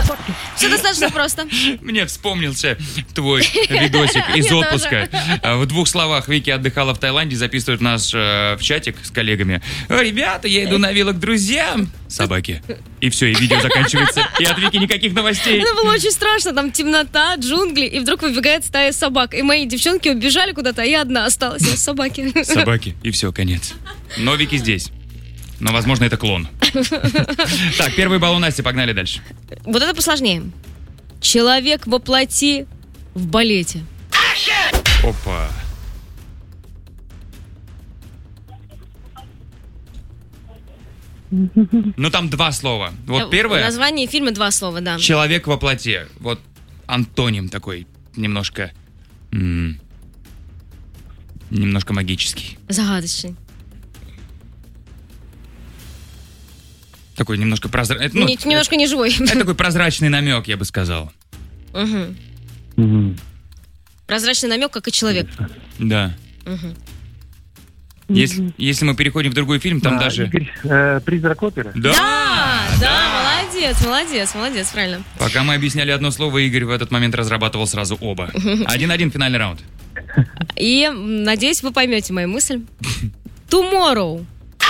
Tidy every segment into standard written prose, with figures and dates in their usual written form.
Все достаточно просто. Мне вспомнился твой видосик из отпуска. В 2 словах: Вики отдыхала в Таиланде, записывает наш в чатик с коллегами. Ребята, я иду на виллу к друзьям. Собаки. И все, и видео заканчивается. И от Вики никаких новостей. Это было очень страшно. Там темнота, джунгли, и вдруг выбегает стая собак. И мои девчонки убежали куда-то, а я одна осталась. Собаки. Собаки. И все, конец. Но Вики здесь. Но, возможно, это клон. Так, первый балл у Насти, погнали дальше. Вот это посложнее. Человек во плоти в балете. Опа. Ну, там 2 слова. Вот первое. В названии фильма 2 слова, да. Человек во плоти. Вот антоним такой, немножко... немножко магический. Загадочный. Такой немножко прозрачный. Немножко не живой. Это такой прозрачный намек, я бы сказал. Прозрачный намек, как и человек. Да. Если мы переходим в другой фильм, там даже... Игорь, «Призрак оперы». Да, молодец, правильно. Пока мы объясняли одно слово, Игорь в этот момент разрабатывал сразу оба. 1-1, финальный раунд. И, надеюсь, вы поймете мою мысль. Tomorrow.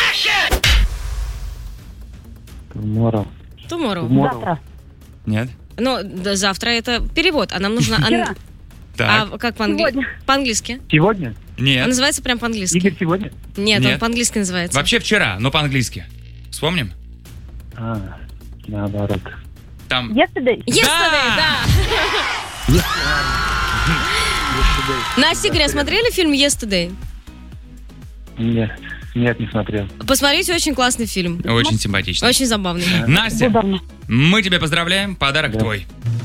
Tomorrow. Нет? Ну, да, завтра это перевод, а нам нужно... Так. А как по-английски? Сегодня? Нет. Он называется прям по-английски. Игорь, сегодня? Нет, он Нет. по-английски называется. Вообще вчера, но по-английски. Вспомним? Наоборот. Там... Yesterday. Yesterday, да. Настя, Игорь, смотрели фильм Yesterday? Нет, не смотрел. Посмотрите, очень классный фильм. Очень симпатично. Очень забавный. Настя, мы тебя поздравляем, подарок твой.